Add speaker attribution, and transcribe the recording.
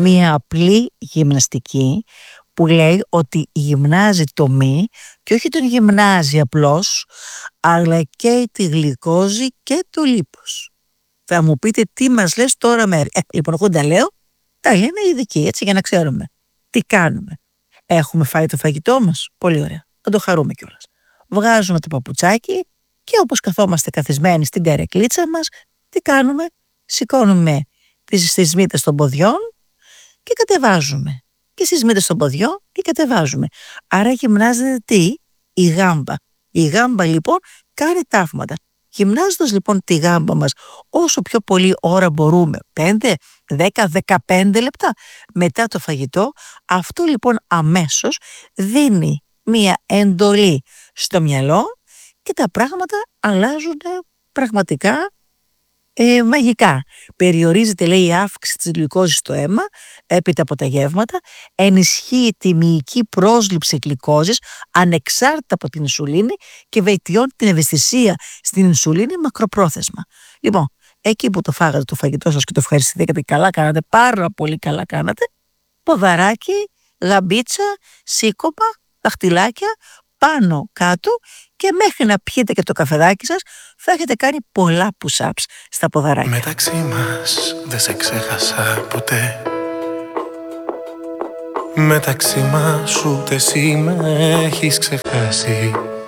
Speaker 1: μία απλή γυμναστική που λέει ότι γυμνάζει το μη και όχι τον γυμνάζει απλώς, αλλά και τη γλυκόζη και το λίπος. Θα μου πείτε τι μας λες τώρα Μέρη. Λοιπόν, εγώ τα λέω, τα είναι ειδικοί, έτσι, για να ξέρουμε. Τι κάνουμε. Έχουμε φάει το φαγητό μας, πολύ ωραία, θα το χαρούμε κιόλας. Βγάζουμε το παπουτσάκι και όπως καθόμαστε καθισμένοι στην καρεκλίτσα μας, τι κάνουμε? Σηκώνουμε τις μύτες των ποδιών και κατεβάζουμε. Και στις μύτες των ποδιών και κατεβάζουμε. Άρα γυμνάζεται τι? Η γάμπα. Η γάμπα λοιπόν κάνει ταύματα. Γυμνάζοντας λοιπόν τη γάμπα μας όσο πιο πολύ ώρα μπορούμε, 5, 10, 15 λεπτά μετά το φαγητό, αυτό λοιπόν αμέσως δίνει μία εντολή στο μυαλό και τα πράγματα αλλάζουν πραγματικά μαγικά. Περιορίζεται, λέει, η αύξηση της γλυκόζης στο αίμα έπειτα από τα γεύματα, ενισχύει τη μυϊκή πρόσληψη γλυκόζης ανεξάρτητα από την ινσουλίνη και βελτιώνει την ευαισθησία στην ινσουλίνη μακροπρόθεσμα. Λοιπόν, εκεί που το φάγατε το φαγητό σας και το ευχαριστηθήκατε, καλά κάνατε, πάρα πολύ καλά κάνατε, ποδαράκι, γαμπίτσα, σήκωμα, δαχτυλάκια, πάνω κάτω και μέχρι να πιείτε και το καφεδάκι σας θα έχετε κάνει πολλά push-ups στα ποδαράκια.
Speaker 2: Μεταξύ μας δεν σε ξέχασα ποτέ. Μεταξύ μας ούτε εσύ με έχεις ξεχάσει.